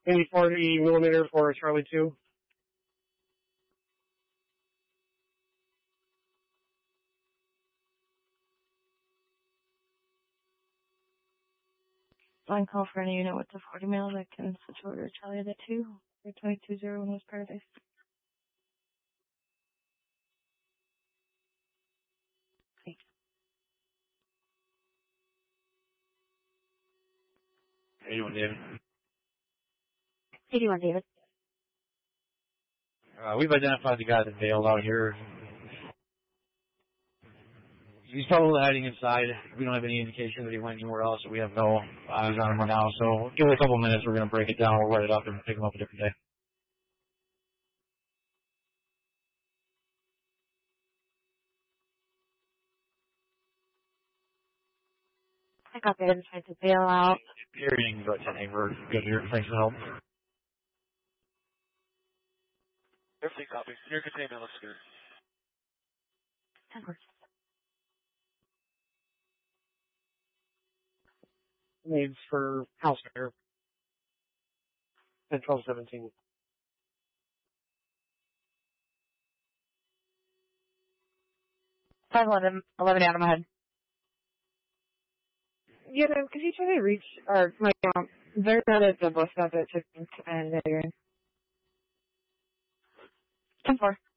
Maybe 40 millimeter for Charlie 2. Line call for any unit with the 40 mil that can switch over to Charlie at 2 or 2201 West Paradise. Thanks. 81 David. 81 David. We've identified the guy that bailed out here. He's probably hiding inside. We don't have any indication that he went anywhere else. We have no eyes on him right now. So give it a couple minutes. We're going to break it down. We'll write it up and pick him up a different day. I got David trying to bail out. Hearing, but we're good here. Thanks for the help. Everything copy. Your containment looks good. 10 Needs for house fire. 10, 12, 17. 511 Adam ahead. Yeah, could you try to reach, or, they're not at the bus stop at 6th and 10-4.